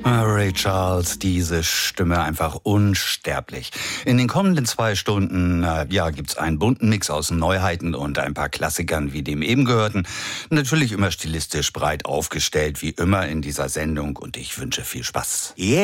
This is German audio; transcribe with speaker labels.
Speaker 1: Ray Charles, diese Stimme einfach unsterblich. In den kommenden 2 Stunden gibt's einen bunten Mix aus Neuheiten und ein paar Klassikern wie dem eben gehörten. Natürlich immer stilistisch breit aufgestellt, wie immer in dieser Sendung, und ich wünsche viel Spaß.
Speaker 2: Yeah.